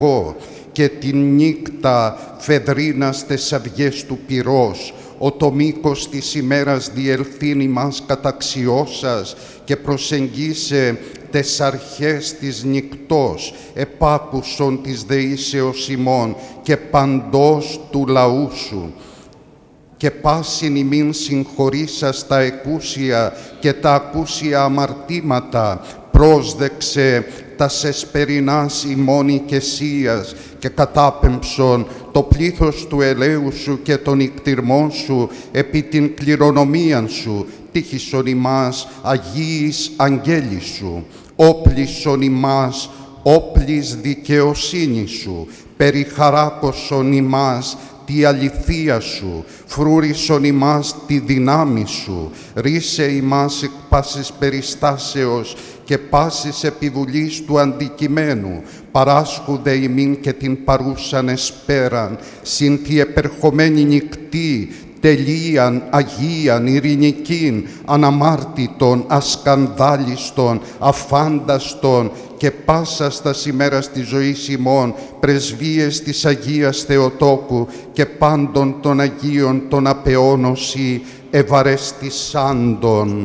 και την νύκτα φεδρίνας τες αυγές του πυρός, ο το μήκος της ημέρας διελθύν ημάς καταξιώσας και προσεγγίσε τες αρχές της νυκτός, επάκουσον της δεήσεως ημών και παντός του λαού σου. Και πάσιν ημίν συγχωρήσας τα εκούσια και τα ακούσια αμαρτήματα, πρόσδεξε τας εσπερινάς ημών οικεσίας και κατάπεμψον το πλήθος του ελέου σου και των ικτυρμών σου επί την κληρονομίαν σου, τύχησον ημάς Αγίης Αγγέλης σου, όπλησον ημάς όπλης δικαιοσύνης σου, περιχαράκωσον ημάς τη αληθεία σου, φρούρισον ημάς τη δυνάμει σου, ρίσε ημάς εκ πάσης περιστάσεως και πάσης επιβουλής του αντικειμένου, παράσχουδε ημίν και την παρούσαν εσπέραν, συν τη επερχομένη νυκτή, τελείαν, αγίαν, ειρηνικήν, αναμάρτητον, ασκανδάλιστον, αφάνταστον και πάσας τας ημέρας της ζωής ημών, πρεσβείες της Αγίας Θεοτόκου και πάντων των Αγίων των απεώνωση ευαρεστησάντων.